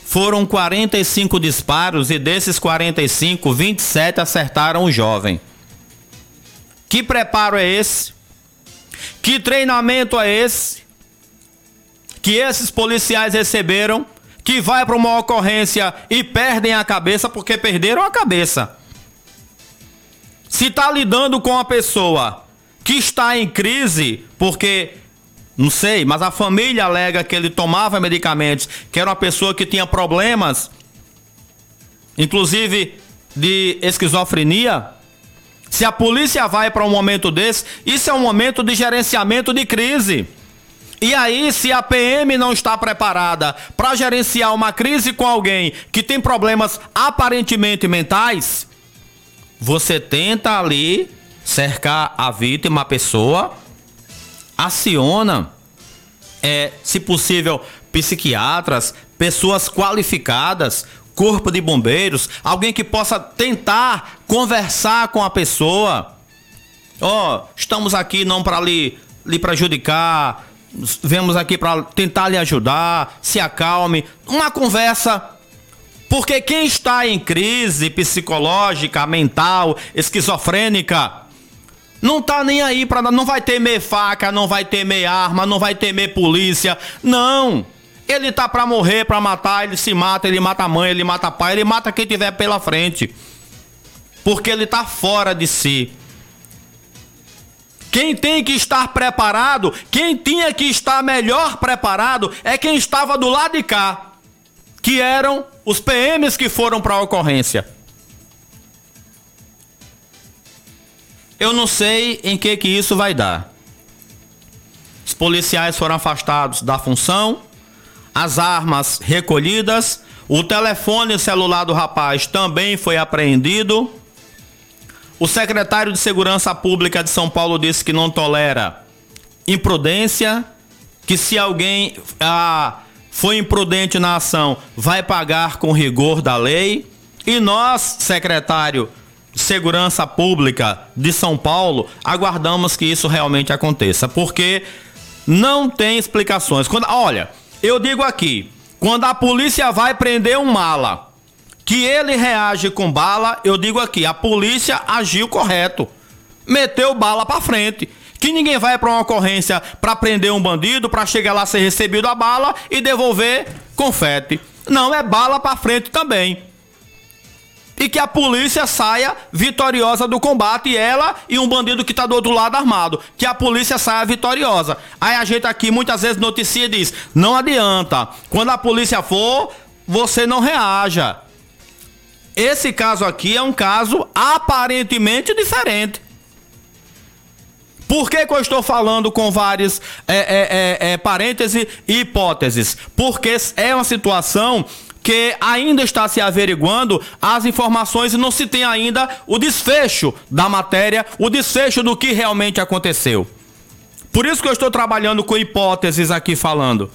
Foram 45 disparos e desses 45, 27 acertaram o jovem. Que preparo é esse? Que treinamento é esse que esses policiais receberam, que vai para uma ocorrência e perdem a cabeça porque perderam a cabeça? Se está lidando com uma pessoa que está em crise, porque, não sei, mas a família alega que ele tomava medicamentos, que era uma pessoa que tinha problemas, inclusive de esquizofrenia. Se a polícia vai para um momento desse, isso é um momento de gerenciamento de crise. E aí, se a PM não está preparada para gerenciar uma crise com alguém que tem problemas aparentemente mentais, você tenta ali cercar a vítima, a pessoa, aciona, se possível, psiquiatras, pessoas qualificadas, corpo de bombeiros, alguém que possa tentar conversar com a pessoa. Estamos aqui não para lhe prejudicar, vemos aqui para tentar lhe ajudar, se acalme. Uma conversa. Porque quem está em crise psicológica, mental, esquizofrênica, não tá nem aí para nada. Não vai temer faca, não vai temer arma, não vai temer polícia. Não. Ele tá para morrer, para matar, ele se mata, ele mata a mãe, ele mata pai, ele mata quem tiver pela frente. Porque ele tá fora de si. Quem tem que estar preparado, quem tinha que estar melhor preparado é quem estava do lado de cá, que eram os PMs que foram para a ocorrência. Eu não sei em que isso vai dar. Os policiais foram afastados da função, as armas recolhidas, o telefone celular do rapaz também foi apreendido. O secretário de Segurança Pública de São Paulo disse que não tolera imprudência, que se alguém foi imprudente na ação, vai pagar com rigor da lei. E nós, secretário de Segurança Pública de São Paulo, aguardamos que isso realmente aconteça, porque não tem explicações. Olha, eu digo aqui, quando a polícia vai prender um mala, que ele reage com bala, eu digo aqui, a polícia agiu correto, meteu bala pra frente. Que ninguém vai para uma ocorrência para prender um bandido, para chegar lá ser recebido a bala e devolver confete. Não, é bala pra frente também. E que a polícia saia vitoriosa do combate, e ela e um bandido que tá do outro lado armado. Que a polícia saia vitoriosa. Aí a gente aqui muitas vezes noticia e diz, não adianta, quando a polícia for, você não reaja. Esse caso aqui é um caso aparentemente diferente. Por que eu estou falando com vários parênteses e hipóteses? Porque é uma situação que ainda está se averiguando as informações e não se tem ainda o desfecho da matéria, o desfecho do que realmente aconteceu. Por isso que eu estou trabalhando com hipóteses aqui falando.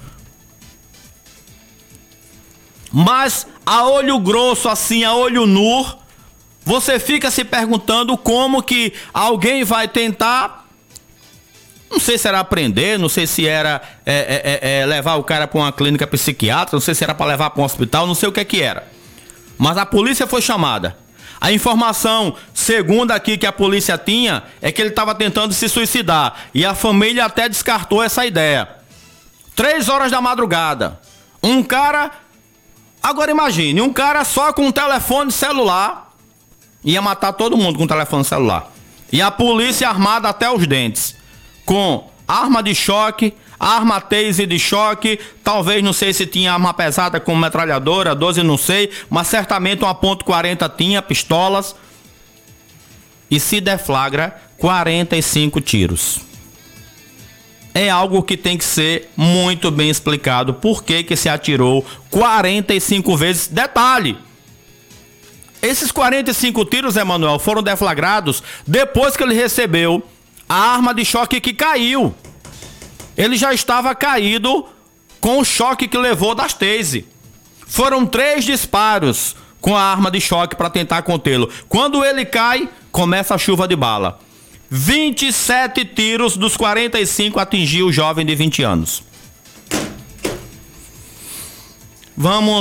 Mas a olho grosso, assim, a olho nu, você fica se perguntando como que alguém vai tentar... Não sei se era prender, não sei se era levar o cara para uma clínica psiquiátrica, não sei se era para levar para um hospital, não sei o que era. Mas a polícia foi chamada. A informação segunda aqui que a polícia tinha é que ele estava tentando se suicidar. E a família até descartou essa ideia. 3 horas da madrugada. Um cara... Agora imagine, um cara só com um telefone celular ia matar todo mundo com um telefone celular. E a polícia armada até os dentes. Com arma de choque, arma taser de choque, talvez, não sei se tinha arma pesada como metralhadora, 12 não sei, mas certamente uma .40 tinha, pistolas. E se deflagra 45 tiros. É algo que tem que ser muito bem explicado. Por que se atirou 45 vezes? Detalhe! Esses 45 tiros, Emanuel, foram deflagrados depois que ele recebeu a arma de choque que caiu. Ele já estava caído com o choque que levou das taser. Foram 3 disparos com a arma de choque para tentar contê-lo. Quando ele cai, começa a chuva de bala. 27 tiros dos 45 atingiu o jovem de 20 anos. Vamos